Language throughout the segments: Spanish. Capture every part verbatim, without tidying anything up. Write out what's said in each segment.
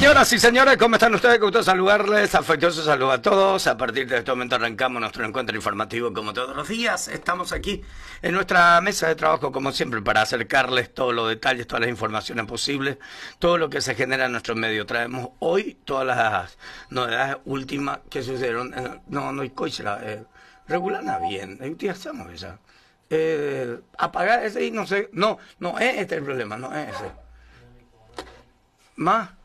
Señoras y señores, ¿cómo están ustedes? Gusto saludarles, afectuoso saludo a todos. A partir de este momento arrancamos nuestro encuentro informativo como todos los días. Estamos aquí en nuestra mesa de trabajo como siempre para acercarles todos los detalles, todas las informaciones posibles, todo lo que se genera en nuestro medio. Traemos hoy todas las novedades últimas que sucedieron. Eh, no, no hay coisa, eh, regulana bien, utilizamos esa. Eh, apagar ese y no sé, no, no es este el problema, no es ese. Más.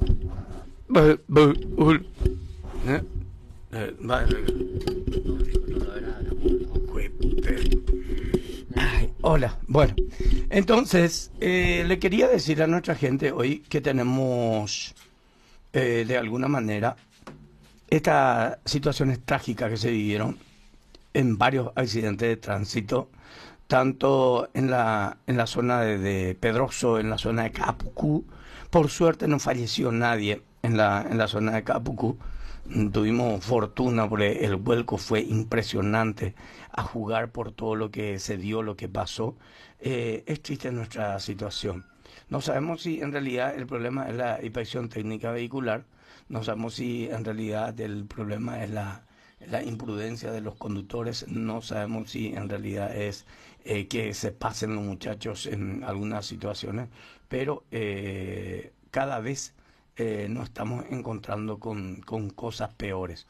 Ay, hola, bueno, entonces eh, le quería decir a nuestra gente hoy que tenemos eh, de alguna manera estas situaciones trágicas que se vivieron en varios accidentes de tránsito, tanto en la, en la zona de, de Pedroso, en la zona de Capucú. Por suerte no falleció nadie en la, en la zona de Capucú. Tuvimos fortuna porque el vuelco fue impresionante a jugar por todo lo que se dio, lo que pasó. Eh, es triste nuestra situación. No sabemos si en realidad el problema es la inspección técnica vehicular, no sabemos si en realidad el problema es la, la imprudencia de los conductores, no sabemos si en realidad es eh, que se pasen los muchachos en algunas situaciones, pero eh, cada vez eh, nos estamos encontrando con, con cosas peores.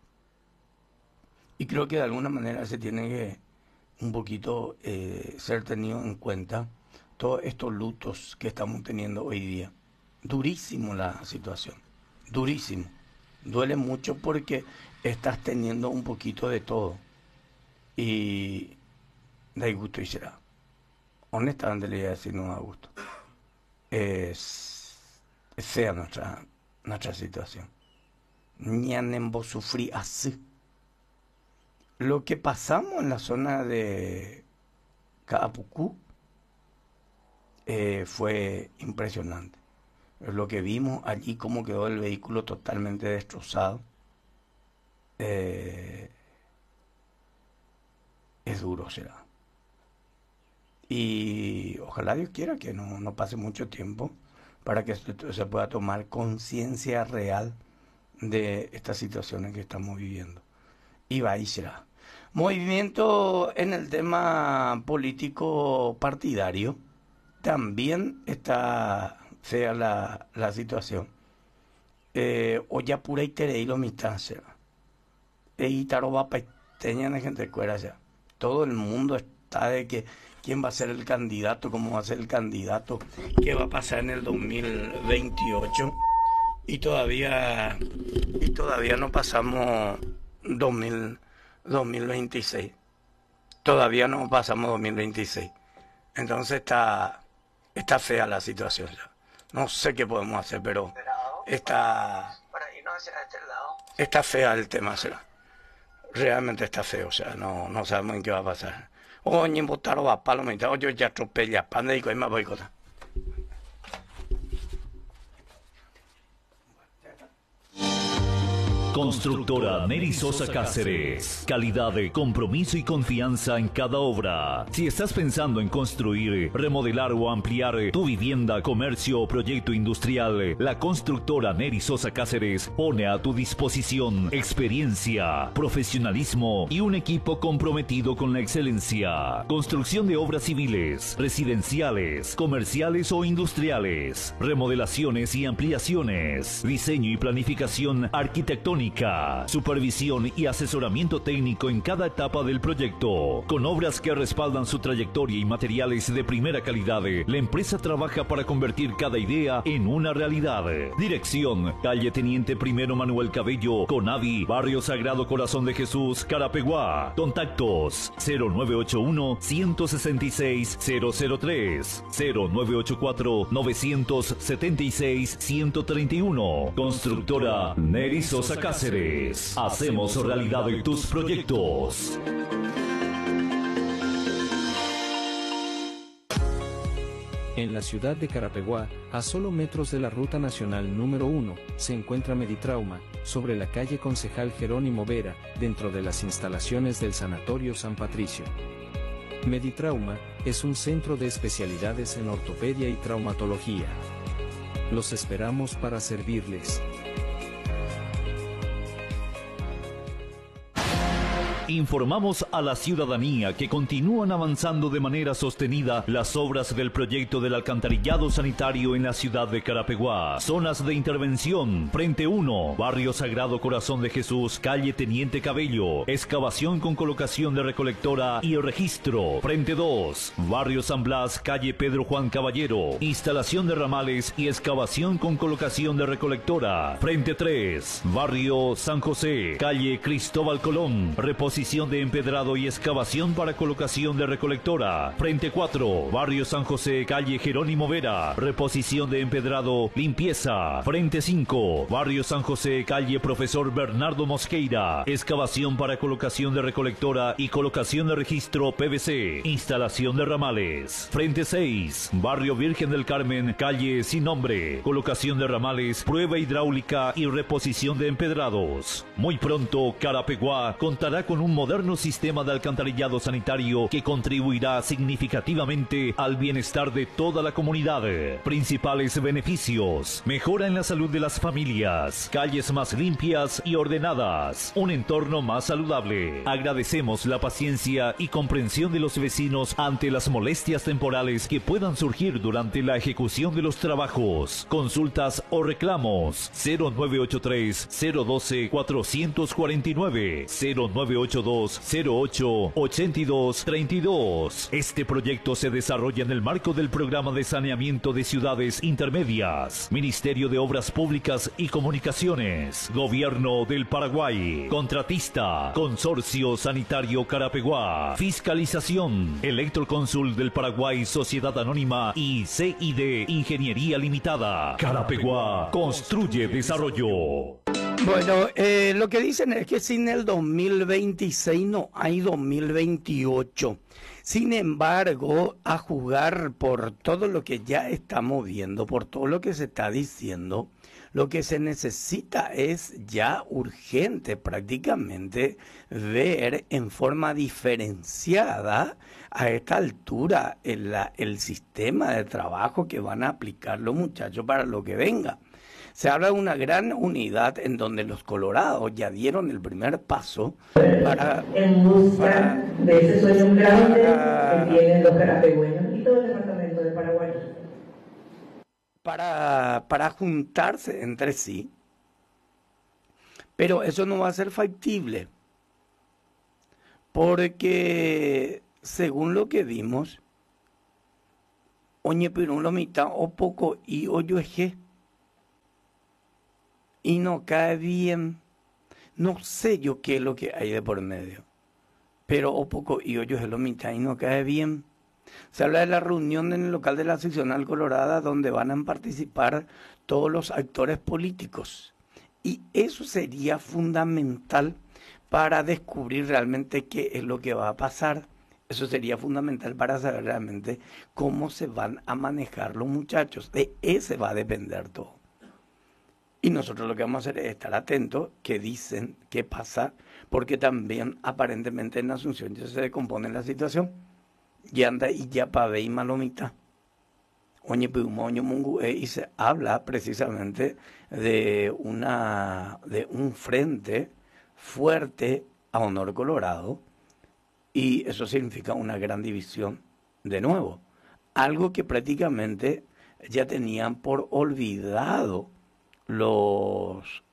Y creo que de alguna manera se tiene que un poquito eh, ser tenido en cuenta todos estos lutos que estamos teniendo hoy día. Durísimo la situación, durísimo. Duele mucho porque estás teniendo un poquito de todo. Y da gusto y será. Honestamente le voy a decir, no da gusto. Es, es fea nuestra, nuestra situación. Ñanembo sufrí así. Lo que pasamos en la zona de Capucú eh, fue impresionante. Lo que vimos allí, cómo quedó el vehículo totalmente destrozado, eh, es duro, será. Y ojalá Dios quiera que no, no pase mucho tiempo para que se, se pueda tomar conciencia real de estas situaciones que estamos viviendo. Y va y será. Movimiento en el tema político partidario. También está fea la, la situación. Eh, Olla pura y terei lo mistancia. Y taroba paiteña en gente cuera ya. Todo el mundo está de que quién va a ser el candidato, cómo va a ser el candidato, qué va a pasar en el dos mil veintiocho. Y todavía, y todavía no pasamos dos mil, dos mil veintiséis. Todavía no pasamos dos mil veintiséis. Entonces está, está fea la situación ya. No sé qué podemos hacer, pero está, está fea el tema, será. Realmente está feo, o sea, no, no sabemos en qué va a pasar. Oye, votaron a palo, me dijo, yo ya atropella, panda y más boicota. Constructora Neri Sosa Cáceres. Calidad, compromiso y confianza en cada obra. Si estás pensando en construir, remodelar o ampliar tu vivienda, comercio o proyecto industrial, la constructora Neri Sosa Cáceres pone a tu disposición experiencia, profesionalismo y un equipo comprometido con la excelencia. Construcción de obras civiles, residenciales, comerciales o industriales, remodelaciones y ampliaciones, diseño y planificación arquitectónica, supervisión y asesoramiento técnico en cada etapa del proyecto. Con obras que respaldan su trayectoria y materiales de primera calidad, la empresa trabaja para convertir cada idea en una realidad. Dirección: calle Teniente Primero Manuel Cabello, Conavi, Barrio Sagrado Corazón de Jesús, Carapeguá. Contactos: cero nueve ocho uno, uno seis seis, cero cero tres, cero nueve ocho cuatro, nueve siete seis, uno tres uno. Constructora Neri Sosa Cáceres. Hacemos realidad tus proyectos. En la ciudad de Carapeguá, a solo metros de la ruta nacional número uno, se encuentra Meditrauma, sobre la calle Concejal Jerónimo Vera, dentro de las instalaciones del Sanatorio San Patricio. Meditrauma es un centro de especialidades en ortopedia y traumatología. Los esperamos para servirles. Informamos a la ciudadanía que continúan avanzando de manera sostenida las obras del proyecto del alcantarillado sanitario en la ciudad de Carapeguá. Zonas de intervención: Frente uno, Barrio Sagrado Corazón de Jesús, calle Teniente Cabello, excavación con colocación de recolectora y registro. Frente dos, Barrio San Blas, calle Pedro Juan Caballero, instalación de ramales y excavación con colocación de recolectora. Frente tres, Barrio San José, calle Cristóbal Colón, reposición de empedrado y excavación para colocación de recolectora. Frente cuatro, Barrio San José, calle Jerónimo Vera, reposición de empedrado, limpieza. Frente cinco, Barrio San José, calle Profesor Bernardo Mosqueira, excavación para colocación de recolectora y colocación de registro P V C, instalación de ramales. Frente seis, Barrio Virgen del Carmen, calle Sin Nombre, colocación de ramales, prueba hidráulica y reposición de empedrados. Muy pronto, Carapeguá contará con un moderno sistema de alcantarillado sanitario que contribuirá significativamente al bienestar de toda la comunidad. Principales beneficios: mejora en la salud de las familias, calles más limpias y ordenadas, un entorno más saludable. Agradecemos la paciencia y comprensión de los vecinos ante las molestias temporales que puedan surgir durante la ejecución de los trabajos. Consultas o reclamos: cero nueve ocho tres, cero uno dos, cuatro cuatro nueve, cero nueve ocho dos, cero ocho, ocho dos tres dos. Este proyecto se desarrolla en el marco del Programa de Saneamiento de Ciudades Intermedias, Ministerio de Obras Públicas y Comunicaciones, Gobierno del Paraguay. Contratista: Consorcio Sanitario Carapeguá. Fiscalización: Electrocónsul del Paraguay, Sociedad Anónima y C I D Ingeniería Limitada. Carapeguá construye desarrollo. Bueno, eh, lo que dicen es que sin el dos mil veintiséis no hay dos mil veintiocho. Sin embargo, a jugar por todo lo que ya estamos viendo, por todo lo que se está diciendo, lo que se necesita es ya urgente prácticamente ver en forma diferenciada a esta altura el, el sistema de trabajo que van a aplicar los muchachos para lo que venga. Se habla de una gran unidad en donde los colorados ya dieron el primer paso para... En busca para, de ese sueño grande para, que tienen los carapegüeños y todo el departamento de Paraguay. Para, para juntarse entre sí, pero eso no va a ser factible, porque según lo que vimos, oñe pirún lo mitad o poco y oyo eje. Y no cae bien. No sé yo qué es lo que hay de por medio. Pero o poco y hoyo es lo mitad y no cae bien. Se habla de la reunión en el local de la seccional colorada donde van a participar todos los actores políticos. Y eso sería fundamental para descubrir realmente qué es lo que va a pasar. Eso sería fundamental para saber realmente cómo se van a manejar los muchachos. De ese va a depender todo. Y nosotros lo que vamos a hacer es estar atentos, qué dicen, qué pasa, porque también aparentemente en Asunción ya se descompone la situación. Y anda y ya pavé y malomita. Oñe piumoño mungu y se habla precisamente de una de un frente fuerte a honor colorado, y eso significa una gran división de nuevo. Algo que prácticamente ya tenían por olvidado los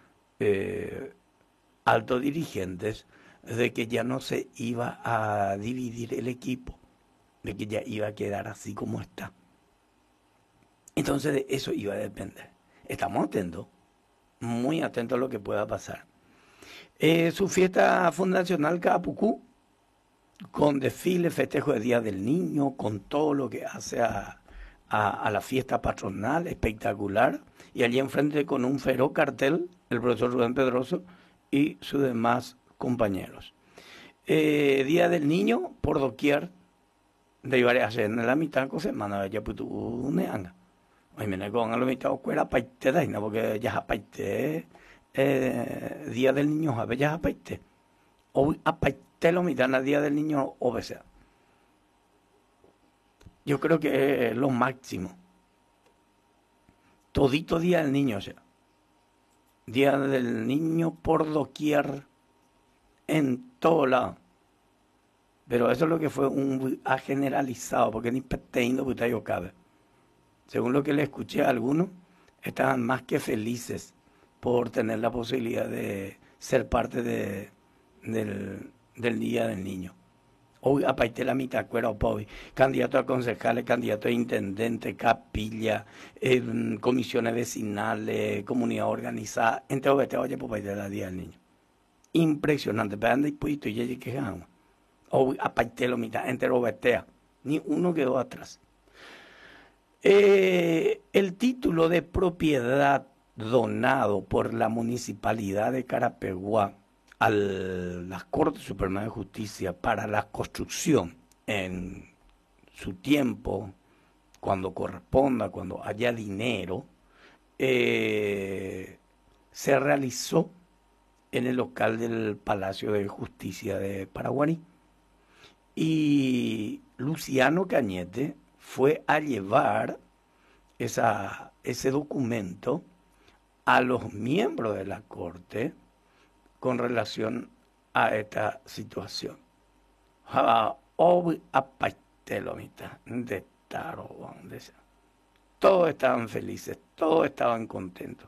eh, altos dirigentes, de que ya no se iba a dividir el equipo, de que ya iba a quedar así como está. Entonces de eso iba a depender. Estamos atentos, muy atentos a lo que pueda pasar. Eh, su fiesta fundacional Capucú, con desfile, festejo de Día del Niño, con todo lo que hace a, a, a la fiesta patronal, espectacular. Y allí enfrente con un feroz cartel, el profesor Rubén Pedroso y sus demás compañeros. Eh, Día del Niño, por doquier, de varias en la mitad de semana, ya puto neanga. Hoy me negan a la mitad, cuera paite daina, porque ya apaite, eh, Día del Niño, a ver, ya apaite. Hoy apaite lo mitad, Día del Niño, o sea. Yo creo que es lo máximo. todito Día del Niño, o sea, Día del Niño por doquier, en todo lado. Pero eso es lo que fue un ha generalizado, porque ni peteindo puta yo cabe. Según lo que le escuché a algunos, estaban más que felices por tener la posibilidad de ser parte de, del, del Día del Niño. Hoy apaité la mitad cuera o pobre, candidato a concejales, candidato a intendente, capilla, eh, comisiones vecinales, comunidad organizada, entre obete, oye, pues apaité la Día del Niño. Impresionante, pero anda y puito y ya que jama. Hoy apaité la mitad, entero obetea, ni uno quedó atrás. Eh, el título de propiedad donado por la Municipalidad de Carapeguá a la Corte Suprema de Justicia para la construcción en su tiempo, cuando corresponda, cuando haya dinero, eh, se realizó en el local del Palacio de Justicia de Paraguarí. Y Luciano Cañete fue a llevar esa, ese documento a los miembros de la Corte con relación a esta situación. Todos estaban felices, todos estaban contentos.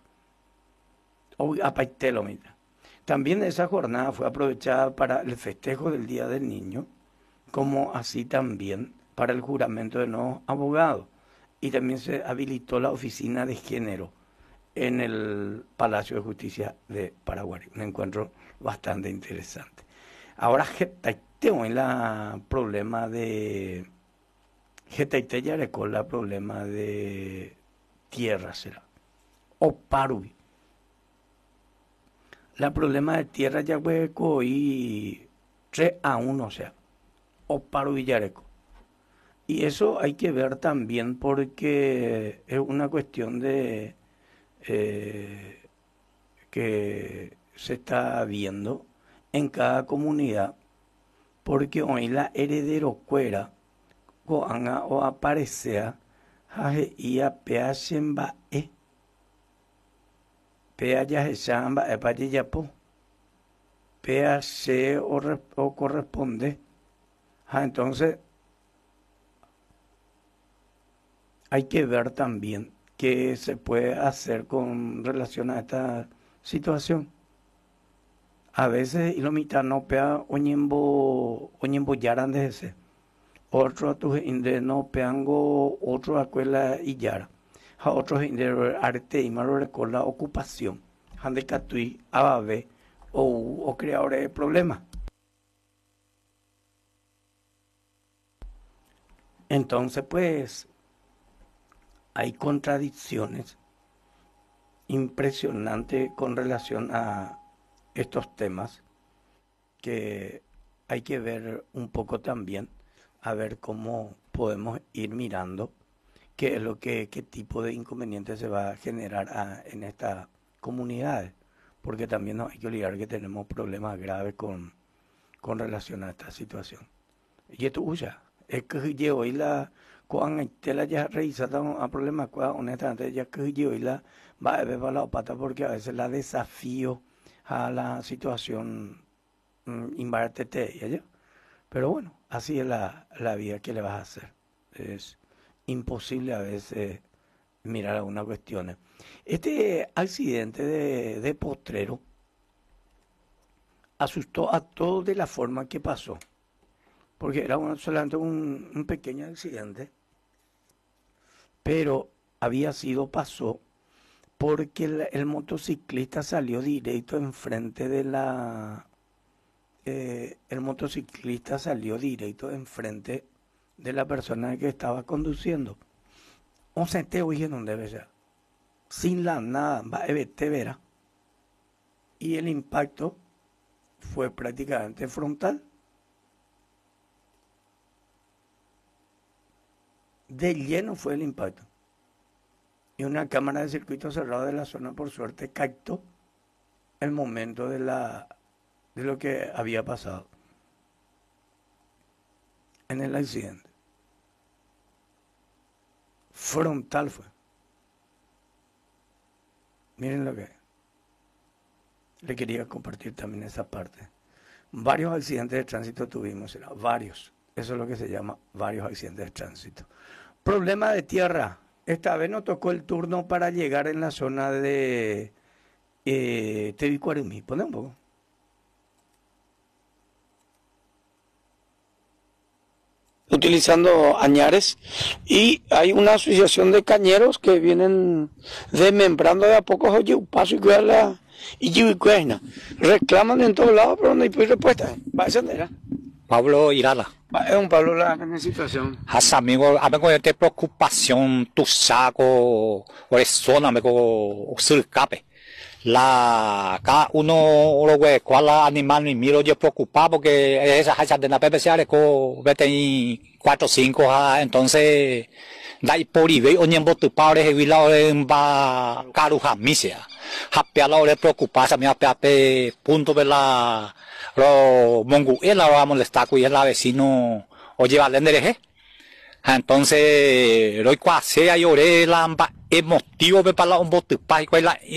También esa jornada fue aprovechada para el festejo del Día del Niño, como así también para el juramento de nuevos abogados. Y también se habilitó la oficina de género en el Palacio de Justicia de Paraguay. Un encuentro bastante interesante. Ahora, tengo el problema de... Getaite ya recuerda el problema de tierra, será. O Parubi. El problema de tierra ya hueco y tres a uno, o sea. O Parubi Villareco. Y eso hay que ver también porque es una cuestión de eh, que se está viendo en cada comunidad, porque hoy la heredero cuera coanga o aparecea jaje ia peachemba e peaya hechamba e payeyapo peache o, o corresponde. Ja, entonces hay que ver también qué se puede hacer con relación a esta situación. A veces, y lo mitad no pea oñembo, oñembo yaran de ese. Otro a tu inde no peango, otro a cuela y yara. A otros inde arte y malo con la ocupación. Hande catui, ababe, o, o creadores de problemas. Entonces, pues, hay contradicciones impresionantes con relación a estos temas que hay que ver un poco también, a ver cómo podemos ir mirando qué es lo que, qué tipo de inconvenientes se va a generar a, en estas comunidades, porque también no hay que olvidar que tenemos problemas graves con, con relación a esta situación. Y esto usa, es que yo hoy la cuando la ya revisada a problemas, honestamente, ya que yo hoy la va a ver para la pata porque a veces la desafío a la situación um, invertete, ¿ya? Pero bueno, así es la, la vida que le vas a hacer. Es imposible a veces mirar algunas cuestiones. Este accidente de, de Potrero asustó a todos de la forma que pasó. Porque era un, solamente un, un pequeño accidente, pero había sido, pasó, porque el, el motociclista salió directo enfrente de la... Eh, el motociclista salió directo enfrente de la persona que estaba conduciendo. O sea, te oye no debe ser. Sin la nada, va a ver, y el impacto fue prácticamente frontal. De lleno fue el impacto. Y una cámara de circuito cerrado de la zona, por suerte, captó el momento de, la, de lo que había pasado en el accidente. Frontal fue. Miren lo que le quería compartir también esa parte. Varios accidentes de tránsito tuvimos, ¿será? Varios. Eso es lo que se llama varios accidentes de tránsito. Problema de tierra. Esta vez nos tocó el turno para llegar en la zona de eh, Tebicuarumí. Pone un poco. Utilizando Añares, y hay una asociación de cañeros que vienen desmembrando de a poco paso y la y reclaman en todos lados, pero no hay respuesta. Va a ser Pablo Irala. Es un Pablo la en situación. As amigo, amigo de preocupación, tu saco, o es zona, amigo, surcape. La, cada uno, lo que, cuál animal me miro yo preocupado porque esa hacha de la P P C R co, vete en cuatro o cinco, entonces, dai por y ve, oñen botu padre, he visto en ba, caruja misia. Hapea la hora preocupada, me ape punto de la, lo, mongu, él la va a molestar, y es la vecino, o lleva al endereje. Entonces, lo que hace a lloré la emotivo de para un bote pai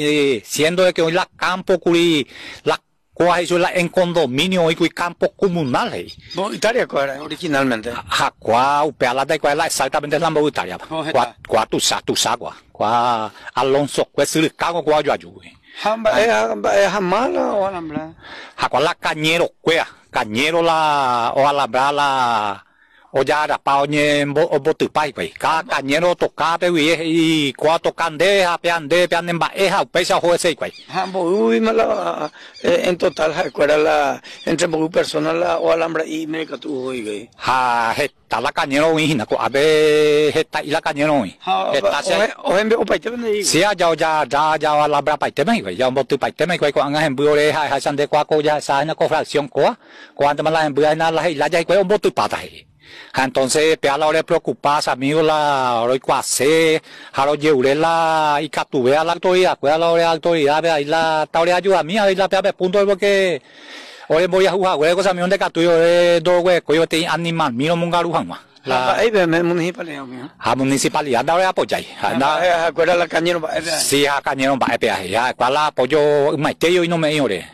siendo de que hoy la campo curi la coa hizo la en condominio hoy cui campo comunal ahí. No, Italia cuál originalmente. Ja, cua upela de cuál exactamente la Italia. Cua cua tu sa tu sagua. Cua Alonso pues el cago cua yo ayude. Hamba es jamala o alambra. Ja cua la cañero cuea, cañero la o alambra la o ya era pa oñe o botupai pues cada cañero tocaba y cuatro candejas peande peande en baeja pesa juez pues hambo uy mala en total recuerda la entre muy personas la o alambra y me que tú hoy ha está la cañero hoy na a ver está y la cañero hoy está o en o paite me sí ya ya ya ya alambra paite me ya un botupai me pues con en buore ha ha san de cuaco ya esa na confracción coa cuando me la en buena la la ya pues un botupai. Entonces, pea la hora de preocuparse, amigo, la hora de hacer, a lo llevaré la, y captuve a la autoridad, cuida la hora de la autoridad, ahí la, ta hora de ayuda mía, ahí la pea de punto, porque, hoy voy a jugar, güey, cosa mío de captuve, de dos güey, coyo te animal, miro mungarujan, ma. La, ahí ve, municipalidad, mío. A municipalidad, da hora de apoyar, anda, acuerda la cañero, sí, a cañero, va, peaje, ya, cuál la apoyo, maestro y no me lloré.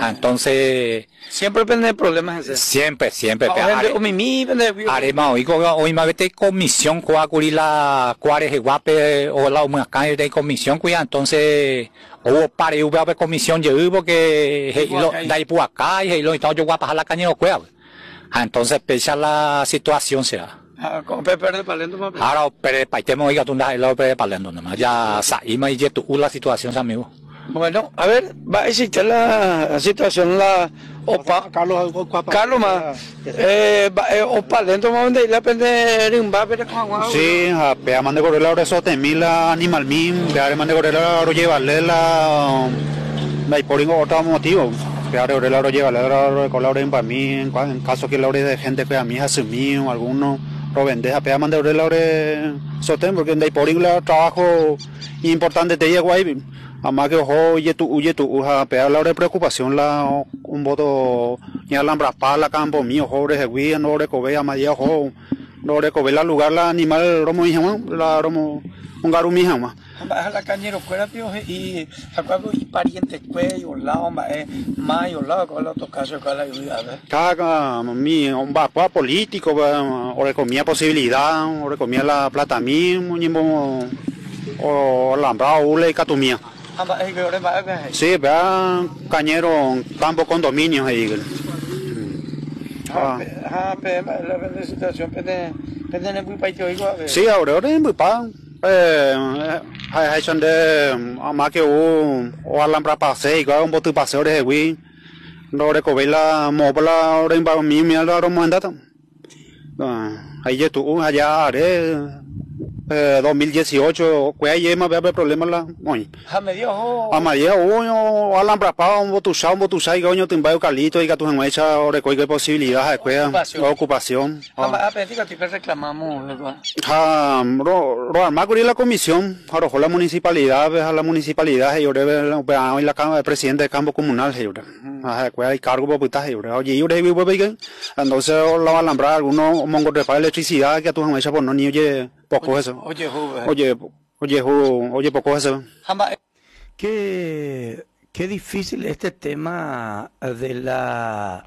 Entonces siempre tiene problemas ese. Siempre, siempre. O mi mi Arema hoy hoy me vete comisión coacuri la cuare guape o la una calle de comisión cuya entonces hubo pare hubo a comisión yo hubo que lo dai por acá y lo entonces yo voy a pasar la caña no cueva. Entonces pesa la situación será. Ah, con Pepe de Palendo más. Ahora Pepe Paitemo oiga tú nada lo Pepe Palendo nomás ya saíma y ya tu la situación amigo. Bueno, a ver, va a existir la situación, la opa, Carlos, Carlos más, eh, opa, dentro de donde la pende rimba, pero con sí, a pea mande correr la hora eso te mila animal mim, pea mande correr la hora llevarle la, la y por otro motivo, pea correr la hora llevarle la hora con la hora para mí, en caso que la hora de gente que a mí hace mío, alguno lo vende, a pea mande correr la hora soten, porque de ahí por la trabajo importante te llegó ahí. Además que ojo, oye tú, oye tú, uja, pega la hora de preocupación, la, un voto, ni alambra pala, campo mío, joder, de guía, no de cobe, amadía, ojo, no de cobe, la lugar, la animal, romo, hija, la romo, un garu, mi hija, baja la cañero, fuera, tío, y, acuerdo, y parientes, cuello, lado, mayo, lado, con los casos, con la ayuda, caga, mi, un vapor político, o de comía posibilidad, o de comía la plata mismo, o alambra, o le catumía. Sí, vea cañero, campo condominio ahí. Ah, ah, la situación pende pende en muy país hoy. Sí, ahora ahora en muy pa. Eh, hay son de más que un o alambra paseo, igual un bote paseo de wi. No recobela mobla ahora en ba mi mi ahora mandata. Ah, ahí ya tú allá haré Eh, dos mil dieciocho, que hay más vea problemas la, oye. A medio o. A medio o alambra pa un botusá, un botusá y coño timba eucalipto y que tú en echa o recoge posibilidades de cuida ocupación. Ah, pendiente que te reclamamos, ¿verdad? Ah, ro ro armar con la comisión, arrojó la municipalidad, a la municipalidad y yo debe hoy la cámara de presidente de campo comunal, yo. Ah, cuida y cargo por putas, yo. Oye, yo debe vivir entonces la va a alambrar algunos mongos de electricidad que tú en echa por no ni oye poco eso. Oye, oye, oye, oye, poco eso. Qué, qué difícil este tema de la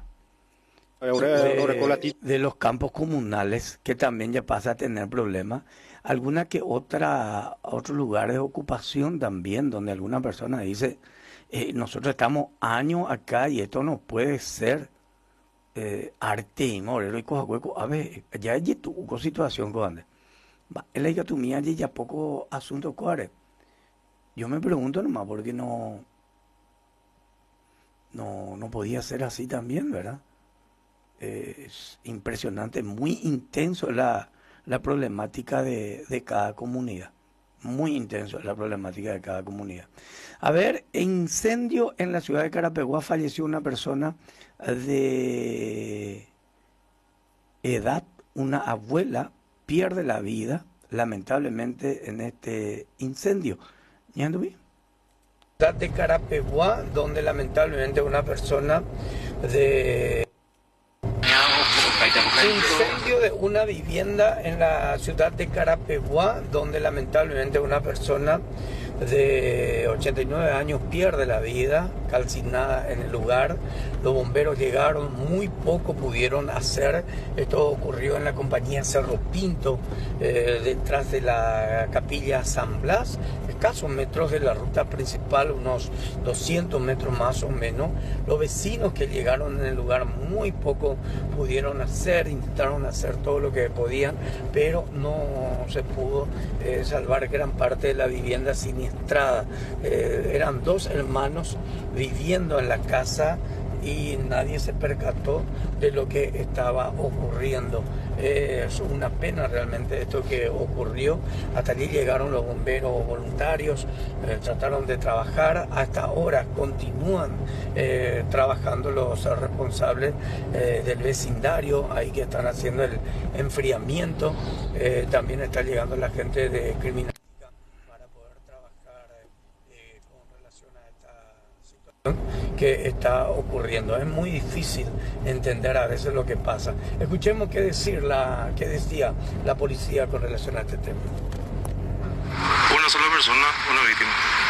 de, de los campos comunales, que también ya pasa a tener problemas. Alguna que otra, otros lugares de ocupación también, donde alguna persona dice, eh, nosotros estamos años acá y esto no puede ser eh, arte y morero y cosas hueco. A ver, ya hay tu situación con él hay que tu mía ya poco asunto cuare. Yo me pregunto nomás porque no, no, no podía ser así también, ¿verdad? Es impresionante, muy intenso la, la problemática de, de cada comunidad. Muy intenso la problemática de cada comunidad. A ver, incendio en la ciudad de Carapeguá, falleció una persona de edad, una abuela pierde la vida lamentablemente en este incendio. ¿Ñandubi? Ciudad de Carapeguá, donde lamentablemente una persona de incendio de una vivienda en la ciudad de Carapeguá, donde lamentablemente una persona de ochenta y nueve años pierde la vida, calcinada en el lugar. Los bomberos llegaron, muy poco pudieron hacer. Esto ocurrió en la compañía Cerro Pinto, eh, detrás de la capilla San Blas, escasos metros de la ruta principal, unos doscientos metros más o menos. Los vecinos que llegaron en el lugar muy poco pudieron hacer, intentaron hacer todo lo que podían, pero no se pudo eh, salvar gran parte de la vivienda siniestrada. Eh, eran dos hermanos viviendo en la casa y nadie se percató de lo que estaba ocurriendo. Eh, es una pena realmente esto que ocurrió. Hasta allí llegaron los bomberos voluntarios, eh, trataron de trabajar. Hasta ahora continúan eh, trabajando los responsables eh, del vecindario, ahí que están haciendo el enfriamiento. Eh, también está llegando la gente de criminalística para poder trabajar eh, con relación a esta situación que está ocurriendo. Es muy difícil entender a veces lo que pasa. Escuchemos qué decir la, qué decía la policía con relación a este tema. Una sola persona, una víctima.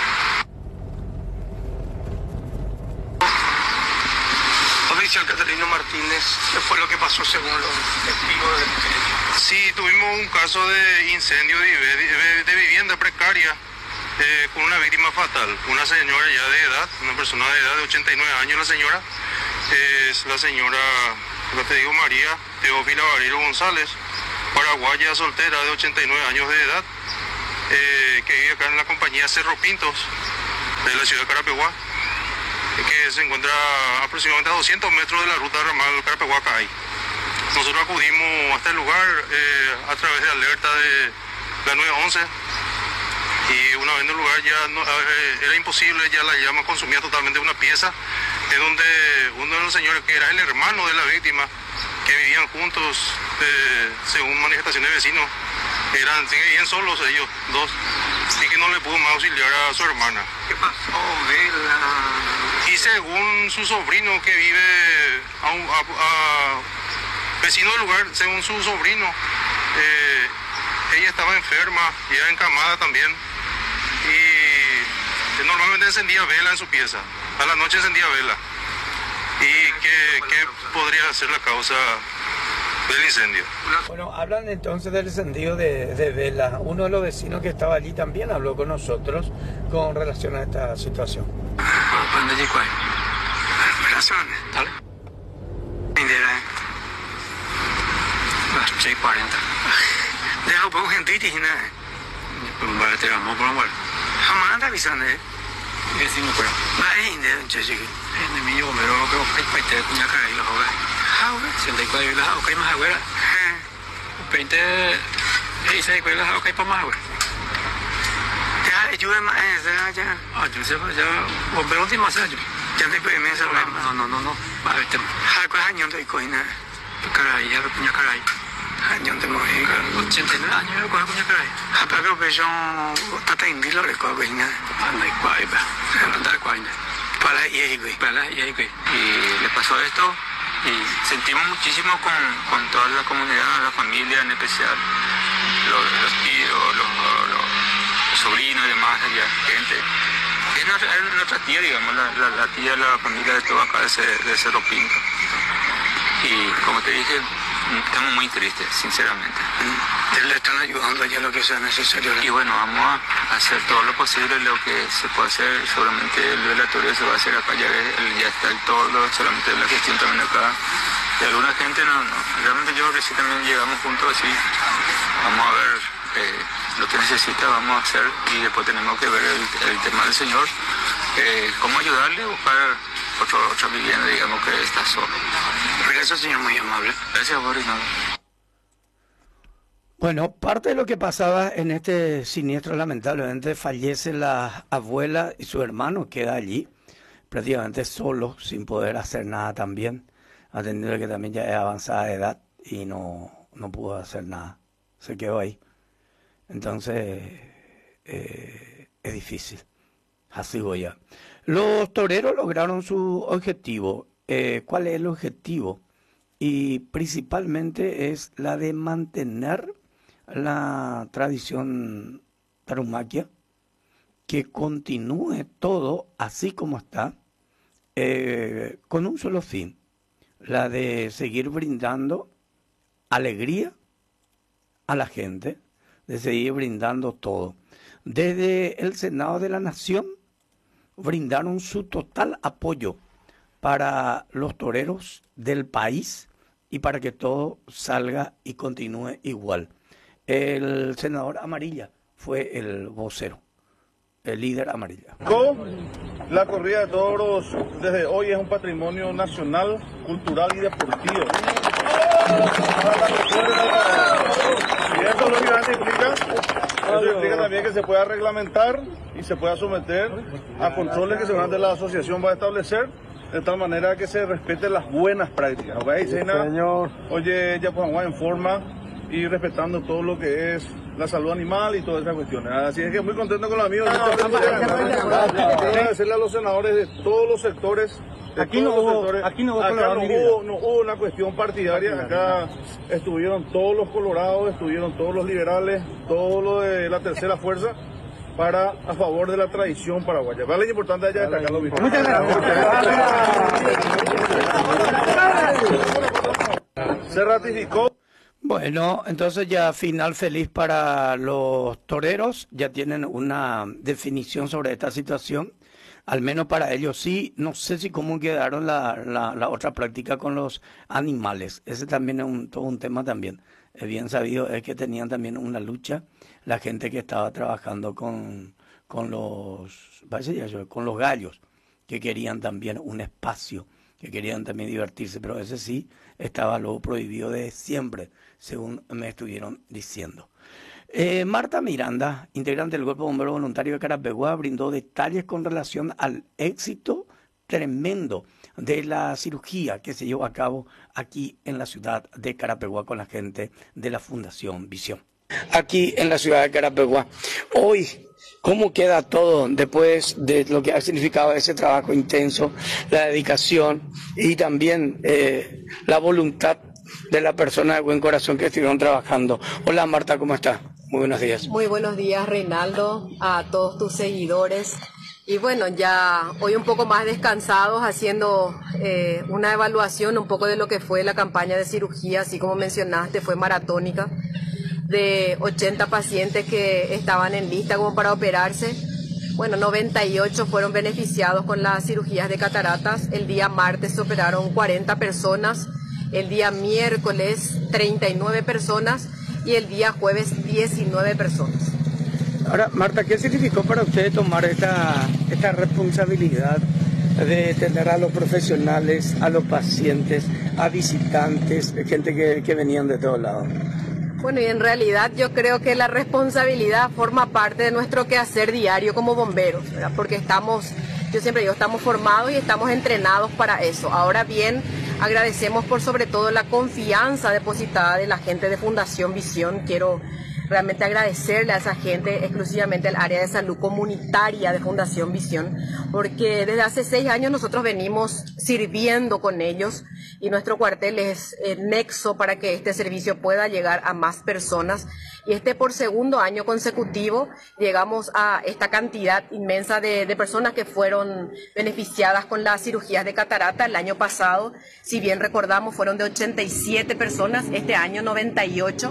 Oficial Catalino Martínez, ¿qué fue lo que pasó según los testigos del incendio? Sí, tuvimos un caso de incendio de, de, de vivienda precaria. Eh, con una víctima fatal, una señora ya de edad, una persona de edad de ochenta y nueve años. La señora eh, es la señora, ya te digo, María Teófila Barilo González, paraguaya, soltera, de ochenta y nueve años de edad, eh, que vive acá en la compañía Cerro Pintos de la ciudad de Carapeguá, que se encuentra aproximadamente a doscientos metros de la ruta ramal Carapeguá-Cay. Nosotros acudimos hasta el lugar eh, a través de alerta de la nueve once. Y una vez en el lugar ya no, eh, era imposible, ya la llama consumía totalmente una pieza, en donde uno de los señores, que era el hermano de la víctima, que vivían juntos, eh, según manifestaciones de vecinos, eran, vivían solos ellos dos, así que no le pudo más auxiliar a su hermana. ¿Qué pasó? La... Y según su sobrino que vive a, un, a, a vecino del lugar, según su sobrino, eh, ella estaba enferma y era encamada también. Y normalmente encendía vela en su pieza, a la noche encendía vela. ¿Y qué, qué podría ser la causa del incendio? Bueno, hablan entonces del encendido de, de vela. Uno de los vecinos que estaba allí también habló con nosotros con relación a esta situación. ¿Cuándo llegó ahí? Operaciones. Dale. seis cuarenta. Deja un poco gente y nada. Pues te vamos por un vuelo. Jamás anda avisando, ¿eh? ¿Qué sí, no puedo? Va a ir, ¿eh? Yo llegué. En el mío, me lo que voy a pedir con la cara y los hogares. ¿Hogares? sesenta y cuatro y las hogares más afuera. veinte y seis y las hogares para más afuera. Ya, ayuda más, ya. Ah, yo sé, ya. Pero última vez, yo. Ya te puedes meter la mano. No, no, no. Va a ver, te. ¿Cuántos años te coges nada? Caray, ya, puña caray. Años te morí. ochenta y nueve años, yo cojo puña caray. Pero que yo tata indilo le cojo nada. Anda y cuay, va. Anda y cuay. Para y ahí, güey. Para y ahí, güey. Y le pasó esto y sentimos muchísimo con, con toda la comunidad, la familia en especial, los, los tíos, los, los, los sobrinos y demás, ya, gente. es nuestra, es nuestra tía, digamos, la, la, la tía de la familia de todo acá de, de Cerro Pinto. Y como te dije, estamos muy tristes, sinceramente. Le están ayudando ya lo que sea necesario. Y bueno, vamos a hacer todo lo posible, lo que se puede hacer. Seguramente el velatorio se va a hacer acá, ya, ya está el todo, solamente la gestión también acá. De alguna gente no, no. Realmente yo creo que sí también llegamos juntos así. Vamos a ver eh, lo que necesita, vamos a hacer, y después tenemos que ver el, el tema del señor, eh, cómo ayudarle a buscar otro, otra vivienda, digamos, que está solo. Gracias, señor, muy amable. Gracias, Boris. Bueno, parte de lo que pasaba en este siniestro, lamentablemente fallece la abuela y su hermano queda allí, prácticamente solo, sin poder hacer nada también, atendiendo que también ya es avanzada de edad y no, no pudo hacer nada, se quedó ahí. Entonces, eh, es difícil, así voy ya. Los toreros lograron su objetivo. Eh, ¿Cuál es el objetivo? Y principalmente es la de mantener la tradición tarumaquia, que continúe todo así como está, eh, con un solo fin, la de seguir brindando alegría a la gente, de seguir brindando todo. Desde el Senado de la Nación brindaron su total apoyo para los toreros del país y para que todo salga y continúe igual. El senador Amarilla fue el vocero, el líder Amarilla. La corrida de toros desde hoy es un patrimonio nacional, cultural y deportivo. Y eso lógicamente implica, eso implica también que se pueda reglamentar y se pueda someter a controles que seguramente la asociación va a establecer, de tal manera que se respeten las buenas prácticas. Señor. Oye, ya pues vamos en forma y respetando todo lo que es la salud animal y todas esas cuestiones. Así es que muy contento con los amigos. Agradecerle a los senadores de todos los sectores. De aquí, todos no los hubo, sectores. aquí no hubo, acá no hubo, no hubo una cuestión partidaria. Acá estuvieron todos los colorados, estuvieron todos los liberales, todo lo de la tercera fuerza, para a favor de la tradición paraguaya. Vale, es importante allá destacar lo mismo. Muchas gracias. Se ratificó. Bueno, entonces ya final feliz para los toreros, ya tienen una definición sobre esta situación, al menos para ellos sí. No sé si cómo quedaron la, la, la otra práctica con los animales, ese también es un, todo un tema también. Es bien sabido, es que tenían también una lucha la gente que estaba trabajando con, con los, con los gallos, que querían también un espacio, que querían también divertirse, pero ese sí estaba luego prohibido de siempre, según me estuvieron diciendo. Eh, Marta Miranda, integrante del Cuerpo Bombero Voluntario de Carapeguá, brindó detalles con relación al éxito tremendo de la cirugía que se llevó a cabo aquí en la ciudad de Carapeguá con la gente de la Fundación Visión. Aquí en la ciudad de Carapeguá. Hoy, ¿cómo queda todo después de lo que ha significado ese trabajo intenso, la dedicación y también eh, la voluntad de la persona de buen corazón que estuvieron trabajando? Hola Marta, ¿cómo estás? Muy buenos días. Muy buenos días, Reinaldo, a todos tus seguidores. Y bueno, ya hoy un poco más descansados, haciendo eh, una evaluación un poco de lo que fue la campaña de cirugía, así como mencionaste, fue maratónica, de ochenta pacientes que estaban en lista como para operarse. Bueno, noventa y ocho fueron beneficiados con las cirugías de cataratas. El día martes se operaron cuarenta personas, el día miércoles treinta y nueve personas y el día jueves diecinueve personas. Ahora, Marta, ¿qué significó para usted tomar esta, esta responsabilidad de tener a los profesionales, a los pacientes, a visitantes, gente que, que venían de todos lados? Bueno, y en realidad yo creo que la responsabilidad forma parte de nuestro quehacer diario como bomberos, ¿verdad? Porque estamos, yo siempre digo, estamos formados y estamos entrenados para eso. Ahora bien, agradecemos por sobre todo la confianza depositada de la gente de Fundación Visión. Quiero realmente agradecerle a esa gente, exclusivamente al área de salud comunitaria de Fundación Visión, porque desde hace seis años nosotros venimos sirviendo con ellos y nuestro cuartel es el nexo para que este servicio pueda llegar a más personas. Y este por segundo año consecutivo llegamos a esta cantidad inmensa de, de personas que fueron beneficiadas con las cirugías de catarata. El año pasado, si bien recordamos, fueron de ochenta y siete personas, este año noventa y ocho.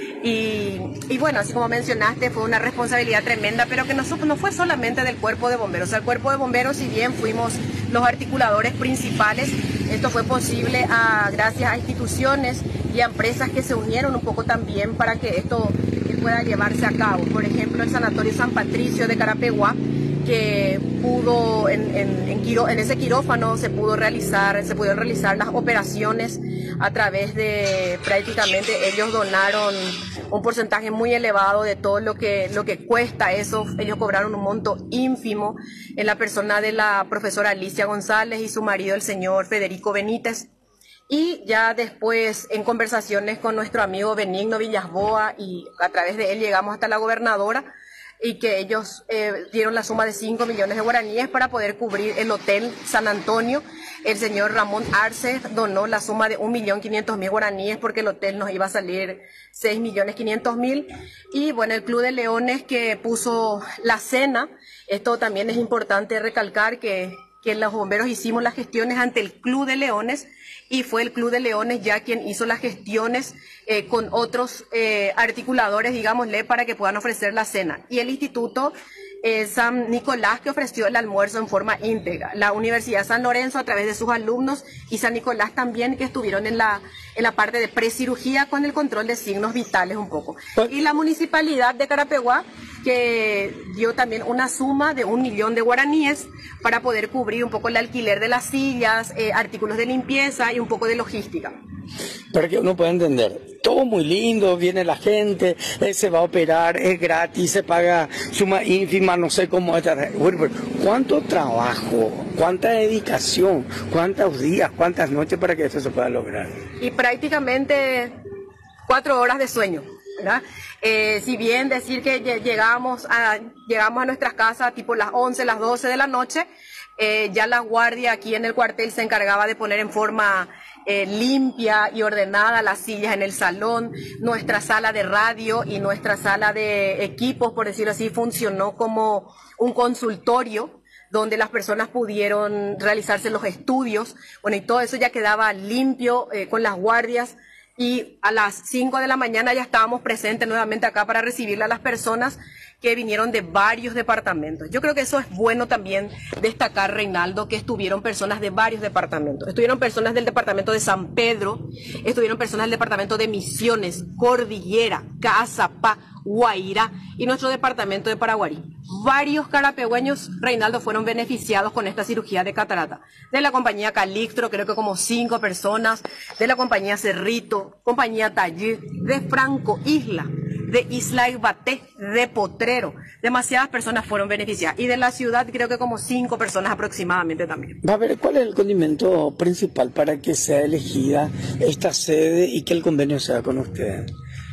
Y, y bueno, así como mencionaste, fue una responsabilidad tremenda, pero que no, no fue solamente del Cuerpo de Bomberos. O sea, el Cuerpo de Bomberos, si bien fuimos los articuladores principales, esto fue posible a, gracias a instituciones y a empresas que se unieron un poco también para que esto pueda llevarse a cabo. Por ejemplo, el Sanatorio San Patricio de Carapeguá, que pudo, en, en, en, quiro, en ese quirófano se pudo realizar, se pudieron realizar las operaciones a través de, prácticamente ellos donaron un porcentaje muy elevado de todo lo que, lo que cuesta eso. Ellos cobraron un monto ínfimo en la persona de la profesora Alicia González y su marido, el señor Federico Benítez. Y ya después, en conversaciones con nuestro amigo Benigno Villasboa, y a través de él llegamos hasta la gobernadora, y que ellos eh, dieron la suma de cinco millones de guaraníes para poder cubrir el Hotel San Antonio. El señor Ramón Arce donó la suma de un millón quinientos mil guaraníes porque el hotel nos iba a salir seis millones quinientos mil. Y bueno, el Club de Leones que puso la cena. Esto también es importante recalcar que, que los bomberos hicimos las gestiones ante el Club de Leones, y fue el Club de Leones ya quien hizo las gestiones eh, con otros eh, articuladores, digámosle, para que puedan ofrecer la cena. Y el Instituto eh, San Nicolás, que ofreció el almuerzo en forma íntegra. La Universidad San Lorenzo, a través de sus alumnos, y San Nicolás también, que estuvieron en la, en la parte de precirugía con el control de signos vitales un poco. Y la Municipalidad de Carapeguá, que dio también una suma de un millón de guaraníes para poder cubrir un poco el alquiler de las sillas, eh, artículos de limpieza y un poco de logística. Para que uno pueda entender, todo muy lindo, viene la gente, eh, se va a operar, es gratis, se paga suma ínfima, no sé cómo es. ¿Cuánto trabajo, cuánta dedicación, cuántos días, cuántas noches para que esto se pueda lograr? Y prácticamente cuatro horas de sueño, ¿verdad? Eh, si bien decir que llegamos a, llegamos a nuestras casas tipo las once, las doce de la noche, eh, ya la guardia aquí en el cuartel se encargaba de poner en forma eh, limpia y ordenada las sillas en el salón. Nuestra sala de radio y nuestra sala de equipos, por decirlo así, funcionó como un consultorio donde las personas pudieron realizarse los estudios. Bueno, y todo eso ya quedaba limpio eh, con las guardias. Y a las cinco de la mañana ya estábamos presentes nuevamente acá para recibirle a las personas que vinieron de varios departamentos. Yo creo que eso es bueno también destacar, Reinaldo, que estuvieron personas de varios departamentos. Estuvieron personas del departamento de San Pedro, estuvieron personas del departamento de Misiones, Cordillera, Cazapá, Guairá y nuestro departamento de Paraguarí. Varios carapegüeños, Reinaldo, fueron beneficiados con esta cirugía de catarata. De la compañía Calixtro, creo que como cinco personas, de la compañía Cerrito, compañía Taller, de Franco Isla, de Isla Ibaté, de Potrero. Demasiadas personas fueron beneficiadas. Y de la ciudad creo que como cinco personas aproximadamente también. Va a ver, ¿cuál es el condimento principal para que sea elegida esta sede y que el convenio sea con ustedes?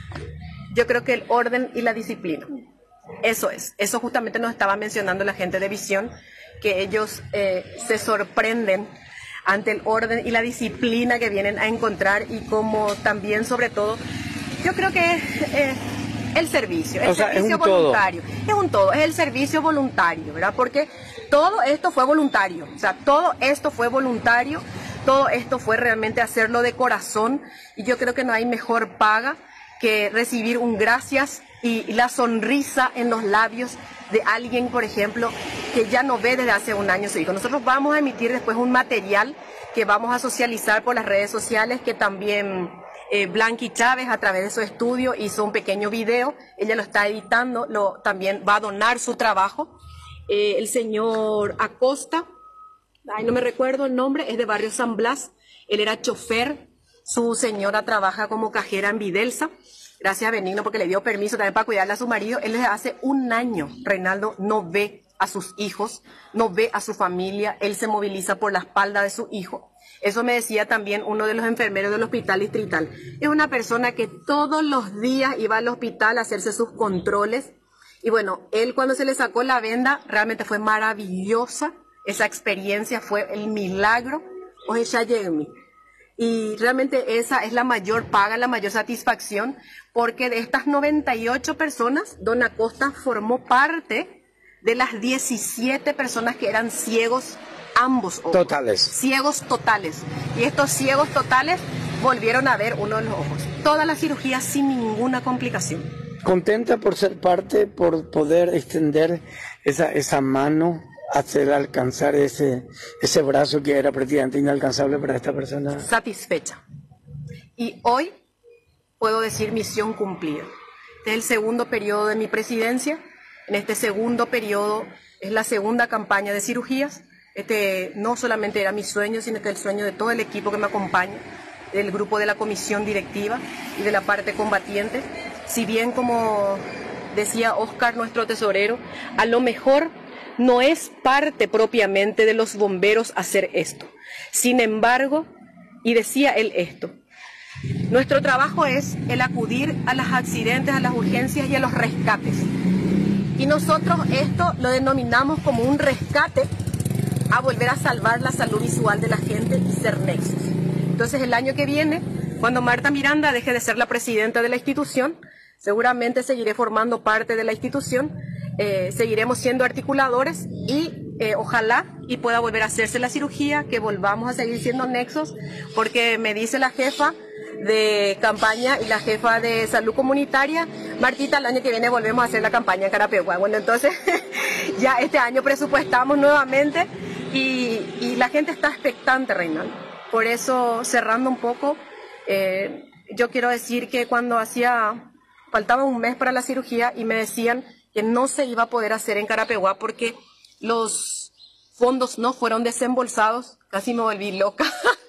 Yo creo que el orden y la disciplina. Eso es. Eso justamente nos estaba mencionando la gente de Visión, que ellos eh, se sorprenden ante el orden y la disciplina que vienen a encontrar, y como también, sobre todo, yo creo que es eh, el servicio, el o sea, servicio es un voluntario. Todo. Es un todo, es el servicio voluntario, ¿verdad? Porque todo esto fue voluntario, o sea, todo esto fue voluntario, todo esto fue realmente hacerlo de corazón, y yo creo que no hay mejor paga que recibir un gracias y la sonrisa en los labios de alguien, por ejemplo, que ya no ve desde hace un año su hijo. Nosotros vamos a emitir después un material que vamos a socializar por las redes sociales, que también eh, Blanqui Chávez, a través de su estudio, hizo un pequeño video. Ella lo está editando, lo, también va a donar su trabajo. Eh, el señor Acosta, ay, no me recuerdo el nombre, es de Barrio San Blas. Él era chofer. Su señora trabaja como cajera en Videlsa. Gracias a Benigno porque le dio permiso también para cuidarle a su marido. Él desde hace un año, Reinaldo, no ve a sus hijos, no ve a su familia, él se moviliza por la espalda de su hijo. Eso me decía también uno de los enfermeros del hospital distrital. Es una persona que todos los días iba al hospital a hacerse sus controles. Y bueno, él cuando se le sacó la venda, realmente fue maravillosa. Esa experiencia fue el milagro. Oye, ya llegué. Y realmente esa es la mayor paga, la mayor satisfacción, porque de estas noventa y ocho personas, Don Acosta formó parte de las diecisiete personas que eran ciegos ambos ojos. Totales. Ciegos totales. Y estos ciegos totales volvieron a ver uno de los ojos. Toda la cirugía sin ninguna complicación. Contenta por ser parte, por poder extender esa, esa mano, hacer alcanzar ese, ese brazo que era prácticamente inalcanzable para esta persona. Satisfecha. Y hoy puedo decir misión cumplida. Este es el segundo periodo de mi presidencia. En este segundo periodo es la segunda campaña de cirugías. Este no solamente era mi sueño, sino que el sueño de todo el equipo que me acompaña, del grupo de la comisión directiva y de la parte combatiente. Si bien, como decía Oscar, nuestro tesorero, a lo mejor no es parte propiamente de los bomberos hacer esto. Sin embargo, y decía él esto, nuestro trabajo es el acudir a los accidentes, a las urgencias y a los rescates. Y nosotros esto lo denominamos como un rescate a volver a salvar la salud visual de la gente y ser nexos. Entonces el año que viene, cuando Marta Miranda deje de ser la presidenta de la institución, seguramente seguiré formando parte de la institución, eh, seguiremos siendo articuladores y eh, ojalá y pueda volver a hacerse la cirugía, que volvamos a seguir siendo nexos, porque me dice la jefa de campaña y la jefa de salud comunitaria, Martita, el año que viene volvemos a hacer la campaña en Carapeguá. Bueno, entonces ya este año presupuestamos nuevamente y, y la gente está expectante, Reinaldo. Por eso, cerrando un poco, eh, yo quiero decir que cuando hacía, faltaba un mes para la cirugía y me decían que no se iba a poder hacer en Carapeguá porque los fondos no fueron desembolsados, casi me volví loca,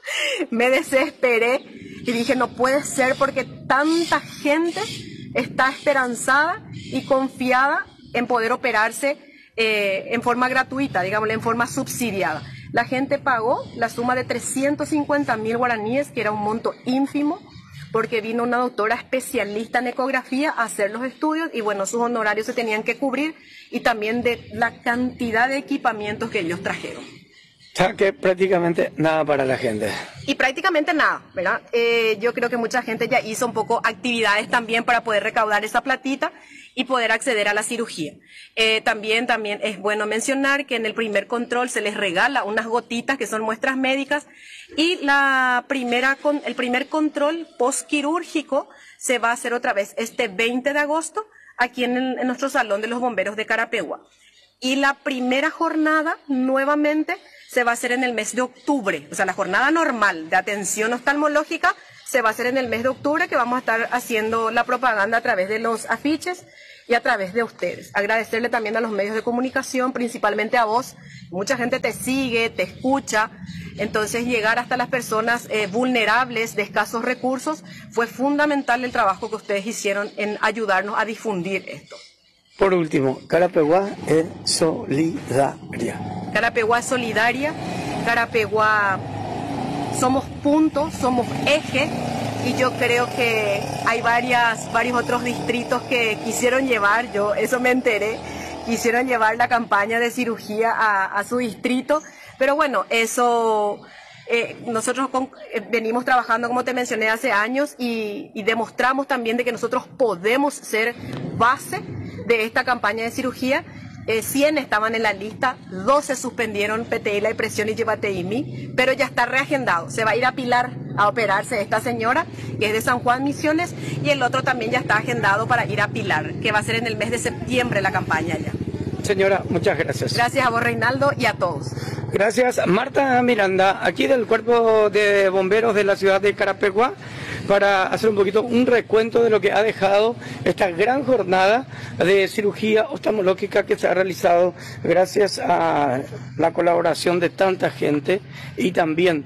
me desesperé y dije no puede ser porque tanta gente está esperanzada y confiada en poder operarse eh, en forma gratuita, digámosle, en forma subsidiada. La gente pagó la suma de trescientos cincuenta mil guaraníes, que era un monto ínfimo, porque vino una doctora especialista en ecografía a hacer los estudios y bueno, sus honorarios se tenían que cubrir y también de la cantidad de equipamientos que ellos trajeron. O sea, que prácticamente nada para la gente. Y prácticamente nada, ¿verdad? Eh, yo creo que mucha gente ya hizo un poco actividades también para poder recaudar esa platita y poder acceder a la cirugía. Eh, también, también es bueno mencionar que en el primer control se les regala unas gotitas que son muestras médicas y la primera con, el primer control postquirúrgico se va a hacer otra vez este veinte de agosto aquí en, el, en nuestro Salón de los Bomberos de Carapeguá. Y la primera jornada nuevamente se va a hacer en el mes de octubre, o sea, la jornada normal de atención oftalmológica se va a hacer en el mes de octubre, que vamos a estar haciendo la propaganda a través de los afiches y a través de ustedes. Agradecerle también a los medios de comunicación, principalmente a vos. Mucha gente te sigue, te escucha, entonces llegar hasta las personas eh, vulnerables, de escasos recursos, fue fundamental el trabajo que ustedes hicieron en ayudarnos a difundir esto. Por último, Carapeguá es solidaria. Carapeguá es solidaria, Carapeguá somos punto, somos eje, y yo creo que hay varias, varios otros distritos que quisieron llevar, yo eso me enteré, quisieron llevar la campaña de cirugía a, a su distrito, pero bueno, eso eh, nosotros con, eh, venimos trabajando, como te mencioné, hace años y, y demostramos también de que nosotros podemos ser base de esta campaña de cirugía. Eh, cien estaban en la lista, doce suspendieron P T I, la depresión y Yepateimi, pero ya está reagendado. Se va a ir a Pilar a operarse esta señora, que es de San Juan Misiones, y el otro también ya está agendado para ir a Pilar, que va a ser en el mes de septiembre la campaña ya. Señora, muchas gracias. Gracias a vos, Reinaldo, y a todos. Gracias. Marta Miranda, aquí del Cuerpo de Bomberos de la ciudad de Carapeguá, para hacer un poquito un recuento de lo que ha dejado esta gran jornada de cirugía oftalmológica que se ha realizado gracias a la colaboración de tanta gente y también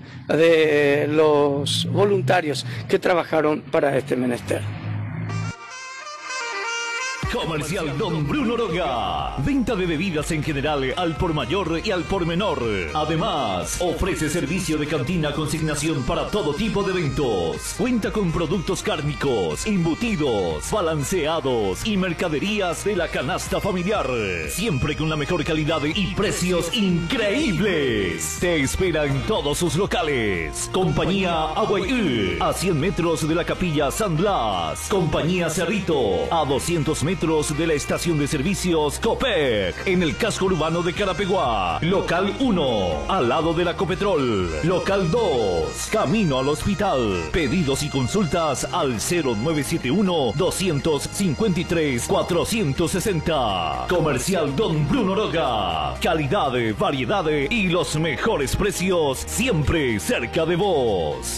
de los voluntarios que trabajaron para este menester. Comercial Don Bruno Roga. Venta de bebidas en general al por mayor y al por menor. Además, ofrece servicio de cantina consignación para todo tipo de eventos. Cuenta con productos cárnicos, embutidos, balanceados y mercaderías de la canasta familiar. Siempre con la mejor calidad y precios increíbles. Te espera en todos sus locales. Compañía Aguayú, a cien metros de la Capilla San Blas. Compañía Cerrito, a doscientos metros de la estación de servicios Copec, en el casco urbano de Carapeguá. Local uno, al lado de la Copetrol. Local dos, camino al hospital. Pedidos y consultas al cero nueve siete uno, dos cinco tres, cuatro seis cero. Comercial Don Bruno Roga. Calidad, variedad y los mejores precios siempre cerca de vos.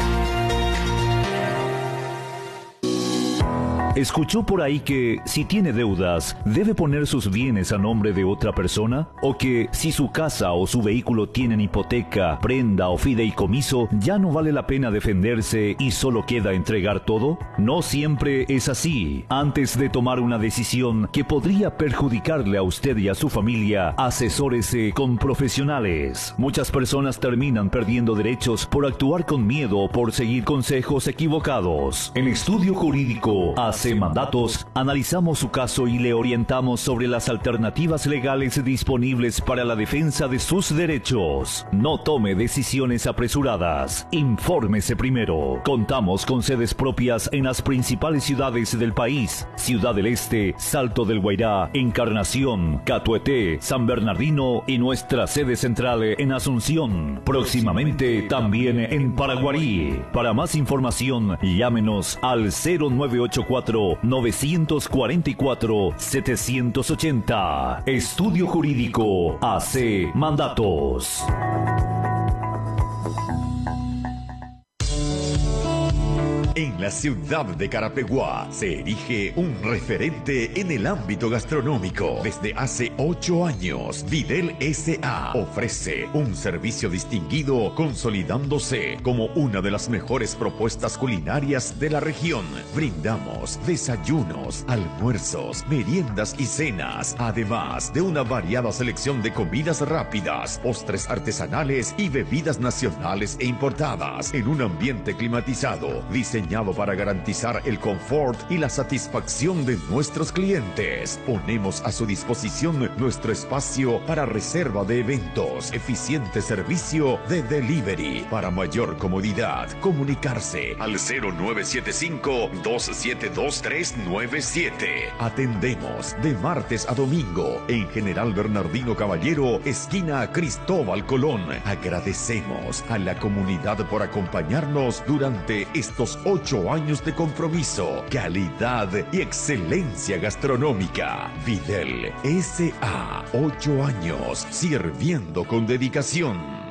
¿Escuchó por ahí que si tiene deudas debe poner sus bienes a nombre de otra persona? ¿O que si su casa o su vehículo tienen hipoteca, prenda o fideicomiso ya no vale la pena defenderse y solo queda entregar todo? No siempre es así. Antes de tomar una decisión que podría perjudicarle a usted y a su familia, asesórese con profesionales. Muchas personas terminan perdiendo derechos por actuar con miedo o por seguir consejos equivocados. En Estudio Jurídico Hace Mandatos, analizamos su caso y le orientamos sobre las alternativas legales disponibles para la defensa de sus derechos. No tome decisiones apresuradas. Infórmese primero. Contamos con sedes propias en las principales ciudades del país: Ciudad del Este, Salto del Guairá, Encarnación, Catueté, San Bernardino y nuestra sede central en Asunción. Próximamente también en Paraguarí. Para más información, llámenos al cero nueve ocho cuatro, nueve cuatro cuatro, siete ocho cero. Estudio Jurídico Hace Mandatos. En la ciudad de Carapeguá se erige un referente en el ámbito gastronómico. Desde hace ocho años, Videl S A ofrece un servicio distinguido, consolidándose como una de las mejores propuestas culinarias de la región. Brindamos desayunos, almuerzos, meriendas y cenas, además de una variada selección de comidas rápidas, postres artesanales y bebidas nacionales e importadas, en un ambiente climatizado, diseñado para garantizar el confort y la satisfacción de nuestros clientes. Ponemos a su disposición nuestro espacio para reserva de eventos, eficiente servicio de delivery. Para mayor comodidad, comunicarse al cero nueve siete cinco, dos siete dos, tres nueve siete. Atendemos de martes a domingo en General Bernardino Caballero, esquina Cristóbal Colón. Agradecemos a la comunidad por acompañarnos durante estos ocho años de compromiso, calidad y excelencia gastronómica. Videl S A, ocho años sirviendo con dedicación.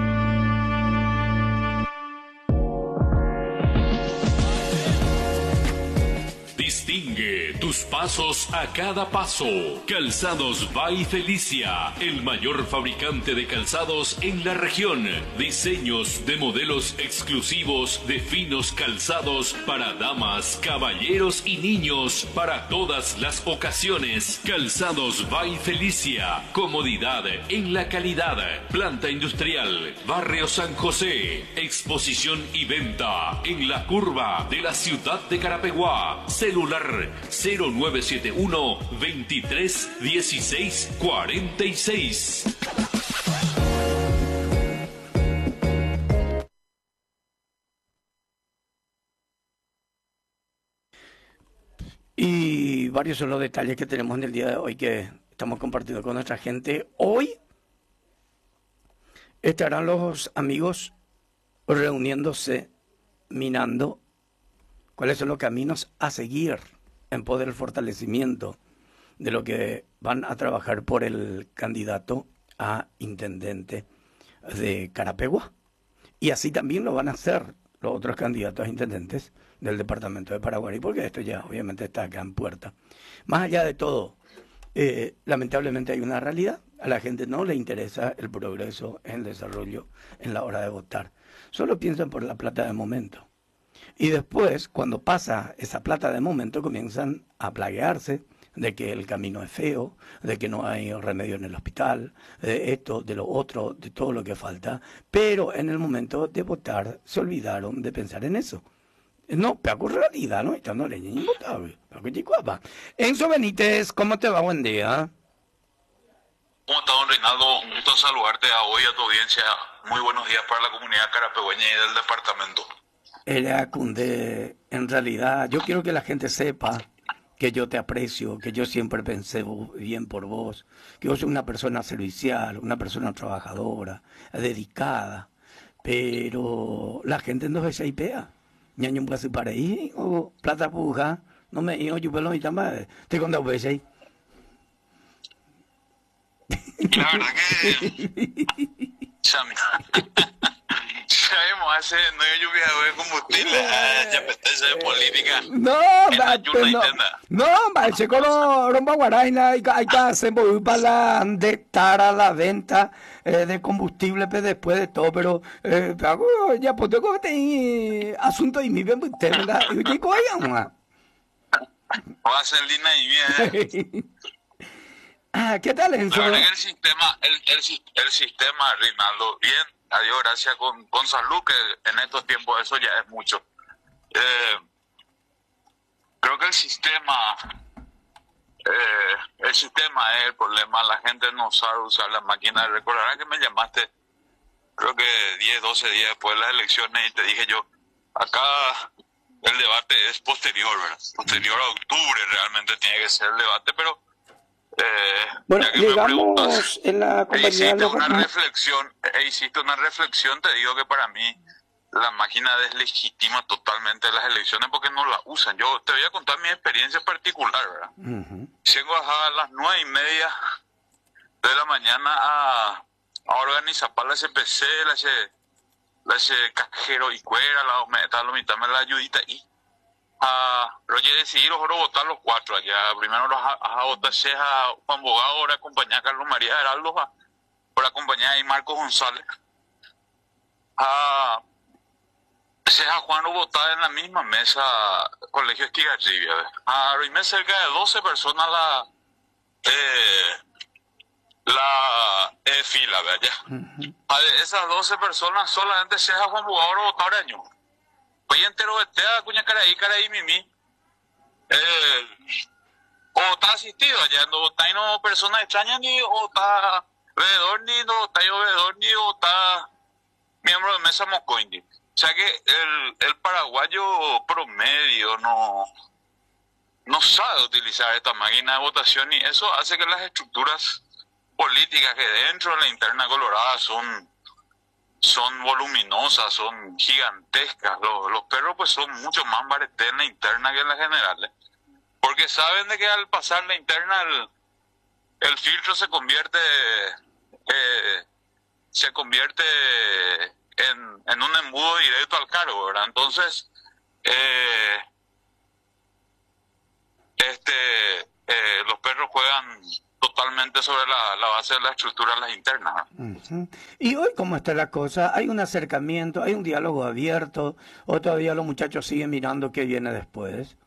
Distingue tus pasos a cada paso. Calzados by Felicia, el mayor fabricante de calzados en la región. Diseños de modelos exclusivos de finos calzados para damas, caballeros y niños para todas las ocasiones. Calzados by Felicia, comodidad en la calidad. Planta industrial, Barrio San José. Exposición y venta en la curva de la ciudad de Carapeguá. Celular cero nueve siete uno, veintitrés, dieciséis, cuarenta y seis. Y varios son los detalles que tenemos en el día de hoy que estamos compartiendo con nuestra gente. Hoy estarán los amigos reuniéndose, minando cuáles son los caminos a seguir en poder el fortalecimiento de lo que van a trabajar por el candidato a intendente de Carapeguá. Y así también lo van a hacer los otros candidatos a intendentes del departamento de Paraguarí, porque esto ya obviamente está acá en puerta. Más allá de todo, eh, lamentablemente hay una realidad: a la gente no le interesa el progreso, el desarrollo en la hora de votar. Solo piensan por la plata de momento. Y después, cuando pasa esa plata de momento, comienzan a plaguearse, de que el camino es feo, de que no hay remedio en el hospital, de esto, de lo otro, de todo lo que falta, pero en el momento de votar se olvidaron de pensar en eso. No, pero realidad, ¿no? Estando leña imputable. Enzo Benítez, ¿cómo te va? Buen día. ¿Cómo estás, don Reinaldo? Un gusto saludarte a hoy a tu audiencia. Muy buenos días para la comunidad carapegüeña y del departamento. Elia Cundé, en realidad, yo quiero que la gente sepa que yo te aprecio, que yo siempre pensé bien por vos, que vos sos una persona servicial, una persona trabajadora, dedicada, pero la gente no se ipea. Ñaño un casi para ahí, o plata puja, no me digo yo pelo y también, te contado pues ahí. La verdad que sabemos hace no hay lluvia de combustible, ya apetece de política. No, va, no, no, va, se cono rompa guaraina, hay que hacer para de estar a la venta eh, de combustible pues, después de todo, pero eh, ya pues tengo que tener asunto y mi bien usted, ¿verdad? Y yo digo, va a ser lina y bien. Ah, ¿qué tal, Enzo? La verdad que el sistema, el, el, el sistema, Reinaldo, bien, adiós, gracias con, con salud, que en estos tiempos eso ya es mucho. Eh, creo que el sistema, eh, el sistema es el problema, la gente no sabe usar la máquina. Recordarás que me llamaste, creo que diez, doce días después de las elecciones y te dije yo, acá el debate es posterior, ¿verdad? Posterior a octubre realmente tiene que ser el debate, pero Eh, bueno, llegamos en la compañía... Hiciste una reflexión, e hiciste una reflexión, te digo que para mí la máquina deslegitima totalmente las elecciones porque no la usan. Yo te voy a contar mi experiencia particular, ¿verdad? Uh-huh. Llego a las nueve y media de la mañana a, a organizar para la C P C, la C, la C cajero y cuera, la mitad me la ayudita y a Roger decidir los oro votar los cuatro allá. Primero los a votar a Juan Bogado, ahora acompañar a Carlos María Heraldo, por acompañar a Marcos González. A a Juan lo votar en la misma mesa, Colegio Estigarribia. A reunirme cerca de doce personas la eh, la eh, fila, ¿verdad? Uh-huh. A de esas doce personas solamente se a Juan Bogado votar año. Hoy entero de tea, cuña caraí, caraí, mimi. Eh, o está asistido allá, no está no personas extrañas ni, o está veedor ni, no está yo veedor ni, o está miembro de mesa Mocoindi. O sea que el, el paraguayo promedio no, no sabe utilizar esta máquina de votación y eso hace que las estructuras políticas que dentro de la interna colorada son... son voluminosas, son gigantescas. Los, los perros pues son mucho más baretés en la interna que en la general, ¿eh? Porque saben de que al pasar la interna el, el filtro se convierte eh, se convierte en, en un embudo directo al cargo, ¿verdad? Entonces eh, este eh, los perros juegan totalmente sobre la, la base de la estructura de las internas. Uh-huh. Y hoy, ¿cómo está la cosa? ¿Hay un acercamiento? ¿Hay un diálogo abierto? ¿O todavía los muchachos siguen mirando qué viene después?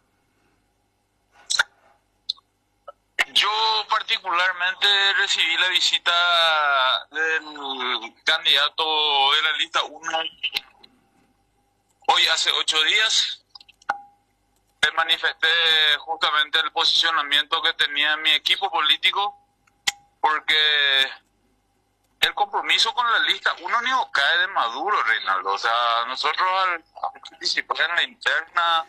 Yo particularmente recibí la visita del candidato de la lista uno hoy hace ocho días. Le manifesté justamente el posicionamiento que tenía mi equipo político, porque el compromiso con la lista uno ni cae de Maduro, Reinaldo. O sea, nosotros al participar en la interna,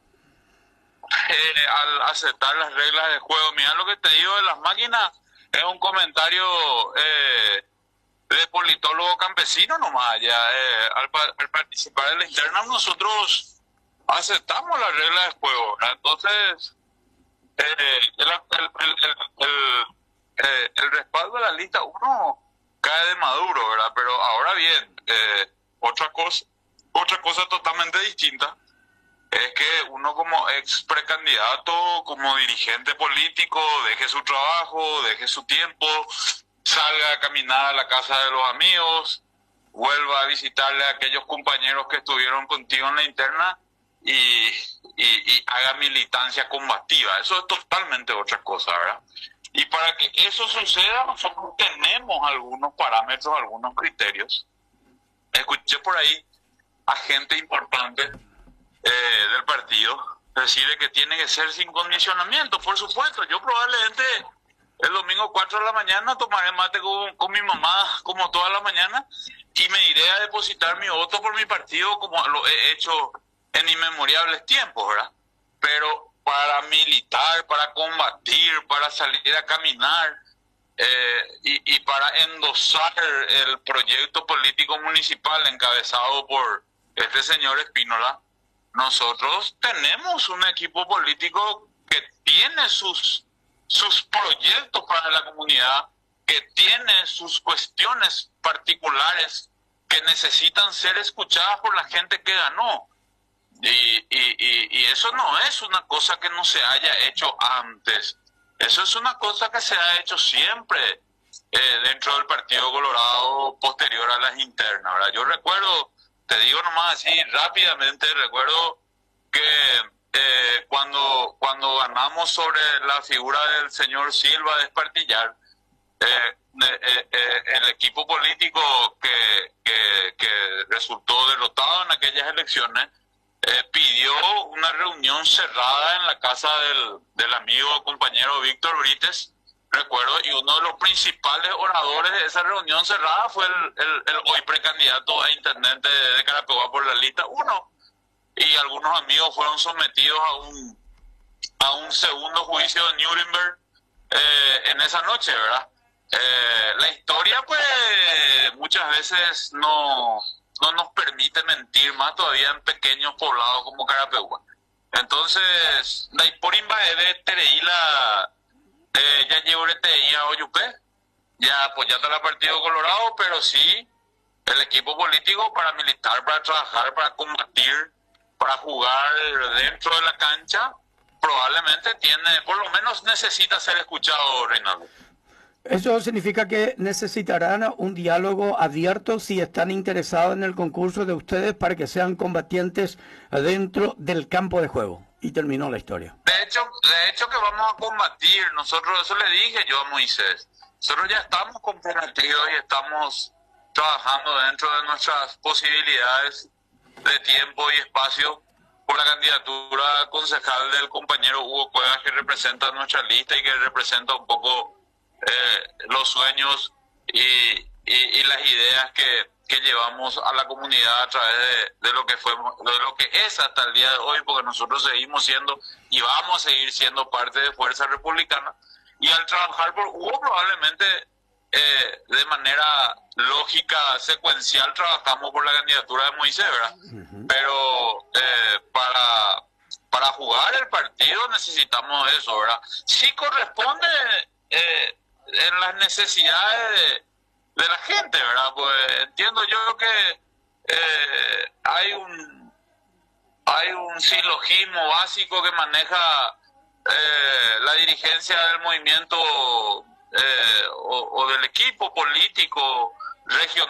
eh, al aceptar las reglas de juego, mira lo que te digo de las máquinas, es un comentario eh, de politólogo campesino nomás allá. Eh, al, al participar en la interna nosotros aceptamos las reglas de juego, ¿verdad? Entonces eh, el, el, el, el, el, eh, el respaldo de la lista uno cae de Maduro, ¿verdad? Pero ahora bien, eh, otra cosa otra cosa totalmente distinta es que uno como ex precandidato, como dirigente político, deje su trabajo, deje su tiempo, salga a caminar a la casa de los amigos, vuelva a visitarle a aquellos compañeros que estuvieron contigo en la interna y, y, y haga militancia combativa. Eso es totalmente otra cosa, ¿verdad? Y para que eso suceda, nosotros tenemos algunos parámetros, algunos criterios. Escuché por ahí a gente importante eh, del partido decirle que tiene que ser sin condicionamiento. Por supuesto, yo probablemente el domingo cuatro de la mañana tomaré mate con, con mi mamá como toda la mañana y me iré a depositar mi voto por mi partido como lo he hecho en inmemorables tiempos, ¿verdad? Pero para militar, para combatir, para salir a caminar eh, y, y para endosar el proyecto político municipal encabezado por este señor Espínola, nosotros tenemos un equipo político que tiene sus, sus proyectos para la comunidad, que tiene sus cuestiones particulares que necesitan ser escuchadas por la gente que ganó. Y, y, y, y eso no es una cosa que no se haya hecho antes. Eso es una cosa que se ha hecho siempre eh, dentro del Partido Colorado posterior a las internas, ¿verdad? Yo recuerdo, te digo nomás así rápidamente, recuerdo que eh, cuando, cuando ganamos sobre la figura del señor Silva de Espartillar, eh, eh, eh, el equipo político que, que, que resultó derrotado en aquellas elecciones eh, pidió una reunión cerrada en la casa del, del amigo compañero Víctor Brites, recuerdo, y uno de los principales oradores de esa reunión cerrada fue el, el, el hoy precandidato a intendente de, de Carapeguá por la lista uno, y algunos amigos fueron sometidos a un, a un segundo juicio de Nuremberg eh, en esa noche, ¿verdad? Eh, la historia, pues, muchas veces no, no nos permite mentir, más todavía en pequeños poblados como Carapeguá. Entonces, la Iporimba de Tereila, eh, ya llevo el T I a Oyupé, ya apoyando al Partido Colorado, pero sí el equipo político para militar, para trabajar, para combatir, para jugar dentro de la cancha, probablemente tiene, por lo menos necesita ser escuchado, Reinaldo. Eso significa que necesitarán un diálogo abierto si están interesados en el concurso de ustedes para que sean combatientes dentro del campo de juego. Y terminó la historia. De hecho, de hecho que vamos a combatir, nosotros, eso le dije yo a Moisés, nosotros ya estamos comprometidos y estamos trabajando dentro de nuestras posibilidades de tiempo y espacio por la candidatura concejal del compañero Hugo Cuevas, que representa nuestra lista y que representa un poco eh, los sueños y, y, y las ideas que, que llevamos a la comunidad a través de, de lo que fue, de lo que es hasta el día de hoy, porque nosotros seguimos siendo y vamos a seguir siendo parte de Fuerza Republicana, y al trabajar por Hugo probablemente eh, de manera lógica, secuencial, trabajamos por la candidatura de Moisés, ¿verdad? Uh-huh. Pero eh, para, para jugar el partido necesitamos eso, ¿verdad? Sí corresponde eh, en las necesidades de, de la gente, ¿verdad? Pues entiendo yo que eh, hay un hay un silogismo básico que maneja eh, la dirigencia del movimiento eh, o, o del equipo político regional